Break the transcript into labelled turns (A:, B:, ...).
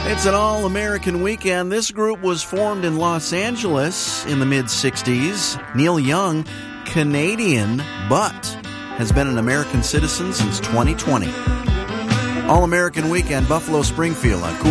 A: It's an all-American weekend. This group was formed in Los Angeles in the mid-'60s. Neil Young, Canadian, but has been an American citizen since 2020. All-American weekend, Buffalo Springfield on Cool